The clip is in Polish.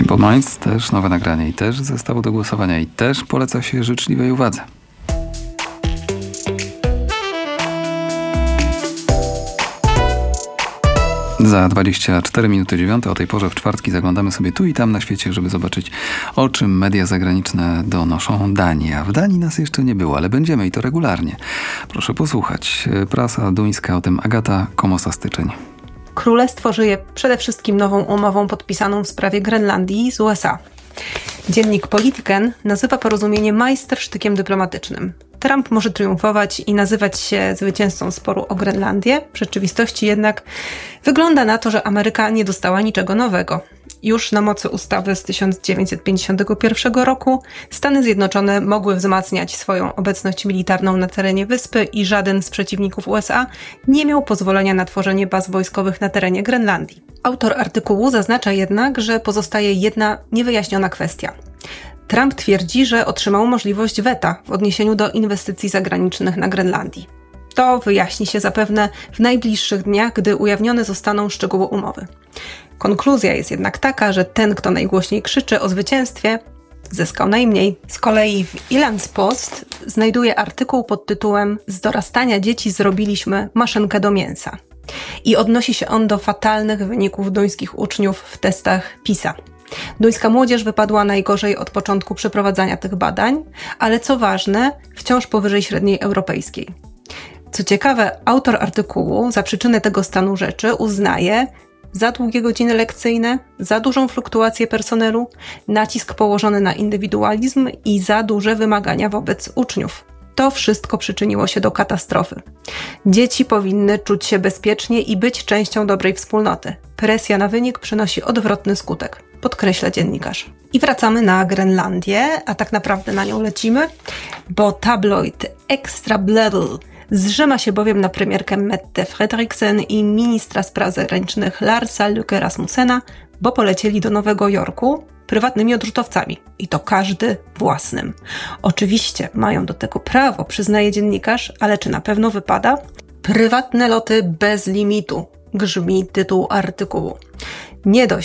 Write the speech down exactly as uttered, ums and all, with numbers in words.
Simple Minds, też nowe nagranie i też zestawu do głosowania i też poleca się życzliwej uwadze. Za dwadzieścia cztery minuty dziewiąte, o tej porze w czwartki zaglądamy sobie tu i tam na świecie, żeby zobaczyć, o czym media zagraniczne donoszą Danii. A w Danii nas jeszcze nie było, ale będziemy i to regularnie. Proszę posłuchać. Prasa duńska, o tym Agata Komosa-Styczeń. Królestwo żyje przede wszystkim nową umową podpisaną w sprawie Grenlandii z U S A. Dziennik Politiken nazywa porozumienie majstersztykiem dyplomatycznym. Trump może triumfować i nazywać się zwycięzcą sporu o Grenlandię. W rzeczywistości jednak wygląda na to, że Ameryka nie dostała niczego nowego. Już na mocy ustawy z tysiąc dziewięćset pięćdziesiątego pierwszego roku Stany Zjednoczone mogły wzmacniać swoją obecność militarną na terenie wyspy i żaden z przeciwników U S A nie miał pozwolenia na tworzenie baz wojskowych na terenie Grenlandii. Autor artykułu zaznacza jednak, że pozostaje jedna niewyjaśniona kwestia. Trump twierdzi, że otrzymał możliwość weta w odniesieniu do inwestycji zagranicznych na Grenlandii. To wyjaśni się zapewne w najbliższych dniach, gdy ujawnione zostaną szczegóły umowy. Konkluzja jest jednak taka, że ten, kto najgłośniej krzyczy o zwycięstwie, zyskał najmniej. Z kolei w Ilands Post znajduje artykuł pod tytułem „Z dorastania dzieci zrobiliśmy maszynkę do mięsa”. I odnosi się on do fatalnych wyników duńskich uczniów w testach PISA. Duńska młodzież wypadła najgorzej od początku przeprowadzania tych badań, ale co ważne, wciąż powyżej średniej europejskiej. Co ciekawe, autor artykułu za przyczynę tego stanu rzeczy uznaje za długie godziny lekcyjne, za dużą fluktuację personelu, nacisk położony na indywidualizm i za duże wymagania wobec uczniów. To wszystko przyczyniło się do katastrofy. Dzieci powinny czuć się bezpiecznie i być częścią dobrej wspólnoty. Presja na wynik przynosi odwrotny skutek, podkreśla dziennikarz. I wracamy na Grenlandię, a tak naprawdę na nią lecimy, bo tabloid Ekstrabladet zrzyma się bowiem na premierkę Mette Frederiksen i ministra spraw zagranicznych Larsa Løkke Rasmussena, bo polecieli do Nowego Jorku prywatnymi odrzutowcami. I to każdy własnym. Oczywiście mają do tego prawo, przyznaje dziennikarz, ale czy na pewno wypada? Prywatne loty bez limitu, grzmi tytuł artykułu. Nie dość,